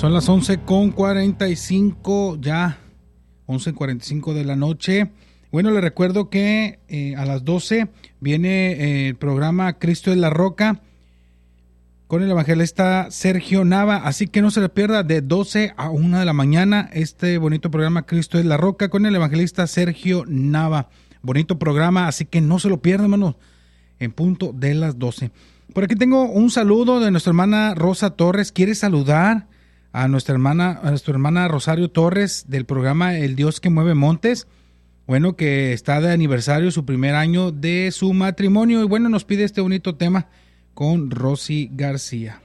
Son las 11:45 ya, 11:45 de la noche. Bueno, le recuerdo que a las 12 viene el programa Cristo es la Roca con el evangelista Sergio Nava, así que no se le pierda de 12 a 1 de la mañana este bonito programa Cristo es la Roca con el evangelista Sergio Nava. Bonito programa, así que no se lo pierda, hermano, en punto de las 12. Por aquí tengo un saludo de nuestra hermana Rosa Torres. ¿Quiere saludar a nuestra hermana Rosario Torres del programa El Dios que mueve montes? Bueno, que está de aniversario, su primer año de su matrimonio. Y bueno, nos pide este bonito tema con Rosy García.